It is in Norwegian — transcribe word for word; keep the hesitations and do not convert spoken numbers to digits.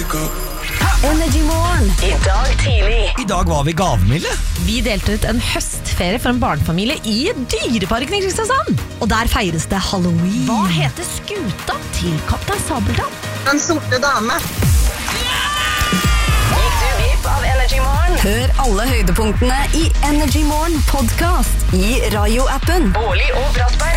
Energy Morgen. I dag tidlig. I dag var vi gavmilde. Vi delte ut en høstferie for en barnefamilie i Dyreparken i Kristiansand. Og der feires det Halloween. Hva heter skuta til Kaptein Sabeltann? Den sorte dame. Gikk du glipp av Energy Morgen? Hør alle høydepunktene i Energy Morgen podcast i Radio-appen. Bårli og Brattberg.